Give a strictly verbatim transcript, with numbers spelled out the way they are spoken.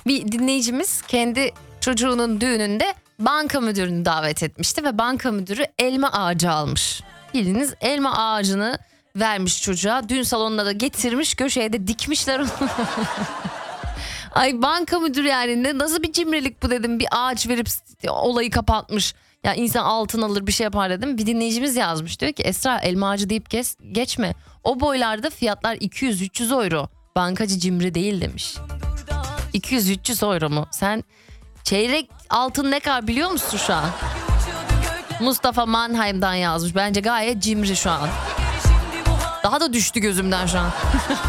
Bir dinleyicimiz kendi çocuğunun düğününde banka müdürünü davet etmişti ve banka müdürü elma ağacı almış. Bildiğiniz elma ağacını vermiş çocuğa. Düğün salonuna da getirmiş, köşeye de dikmişler onu. Ay banka müdürü yani ne, nasıl bir cimrilik bu dedim. Bir ağaç verip olayı kapatmış. Ya insan altın alır bir şey yapar dedim. Bir dinleyicimiz yazmış, diyor ki Esra elma ağacı deyip geç, geçme. O boylarda fiyatlar iki yüz üç yüz euro. Bankacı cimri değil demiş. iki yüz üç yüz euro mu? Sen çeyrek altın ne kadar biliyor musun şu an? Mustafa Mannheim'dan yazmış. Bence gayet cimri şu an. Daha da düştü gözümden şu an.